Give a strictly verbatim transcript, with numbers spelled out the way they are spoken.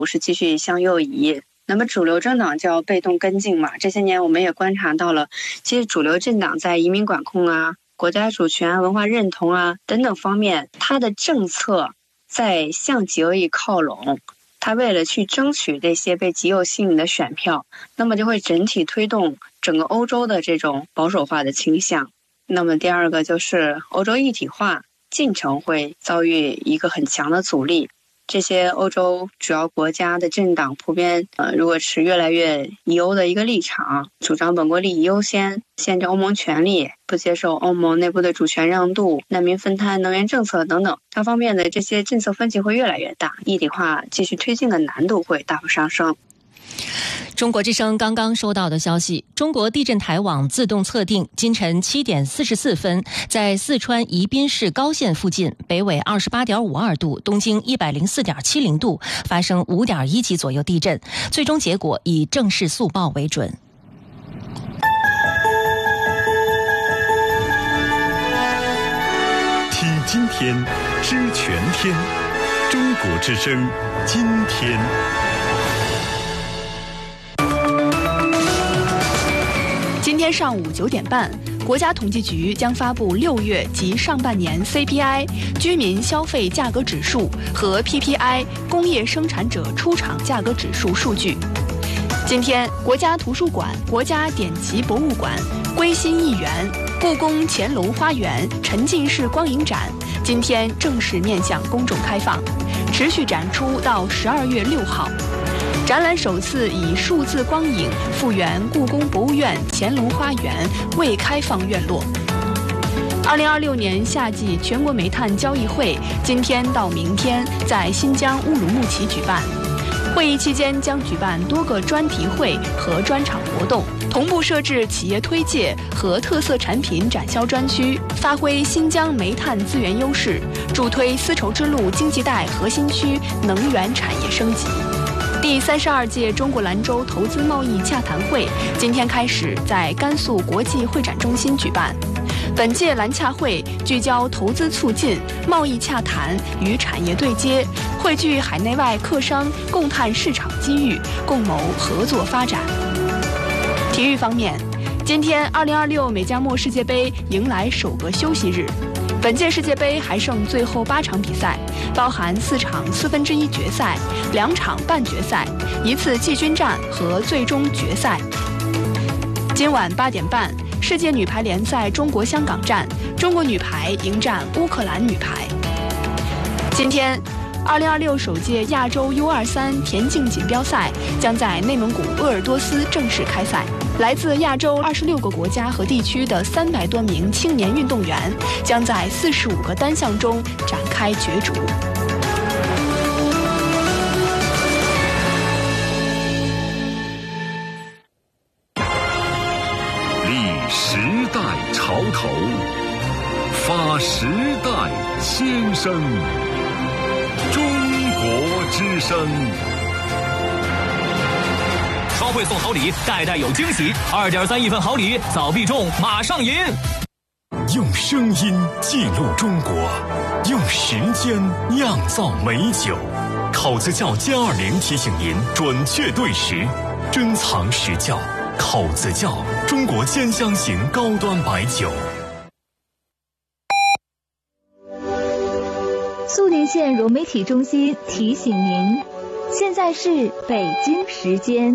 股市继续向右移。那么主流政党就要被动跟进嘛。这些年我们也观察到了，其实主流政党在移民管控啊、国家主权、文化认同啊等等方面，它的政策在向极右翼靠拢。他为了去争取这些被极右吸引的选票，那么就会整体推动整个欧洲的这种保守化的倾向。那么第二个就是欧洲一体化进程会遭遇一个很强的阻力。这些欧洲主要国家的政党普遍呃，如果持越来越疑欧的一个立场，主张本国利益优先，限制欧盟权利，不接受欧盟内部的主权让渡、难民分摊、能源政策等等，它方面的这些政策分歧会越来越大，一体化继续推进的难度会大幅上升。 中国之声刚刚收到的消息，中国地震台网自动测定，今晨七点四十四分，在四川宜宾市高县附近，北纬二十八点五二度，东经一百零四点七零度，发生五点一级左右地震，最终结果以正式速报为准。 听今天，知全天，中国之声，今天。 今天上午九点半，国家统计局将发布六月及上半年 C P I 居民消费价格指数和 P P I 工业生产者出厂价格指数数据。今天，国家图书馆、国家典籍博物馆、归心艺园、故宫乾隆花园沉浸式光影展今天正式面向公众开放，持续展出到十二月六号。展览首次以数字光影复原故宫博物院乾隆花园未开放院落。二零二六年夏季全国煤炭交易会今天到明天在新疆乌鲁木齐举办。会议期间将举办多个专题会和专场活动，同步设置企业推介和特色产品展销专区，发挥新疆煤炭资源优势，助推丝绸之路经济带核心区能源产业升级。第三十二届中国兰州投资贸易洽谈会今天开始在甘肃国际会展中心举办。本届兰洽会聚焦投资促进、贸易洽谈与产业对接，汇聚海内外客商共探市场机遇，共谋合作发展。体育方面，今天二零二六美加墨世界杯迎来首个休息日。本届世界杯还剩最后八场比赛，包含四场四分之一决赛、两场半决赛、一次季军战和最终决赛。今晚八点半，世界女排联赛中国香港站，中国女排迎战乌克兰女排。今天，二零二六首届亚洲 U 二三田径锦标赛将在内蒙古鄂尔多斯正式开赛。来自亚洲二十六个国家和地区的三百多名青年运动员将在四十五个单项中展开角逐。 立时代潮头，发时代先声。中国之声。 超会送好礼，代代有惊喜。二点三亿份好礼，早必中，马上赢！ 用声音记录中国，用时间酿造美酒。考子窖歼二零提醒您准确对时，珍藏实窖。考子窖，中国兼香型高端白酒。 苏宁县融媒体中心提醒您，现在是北京时间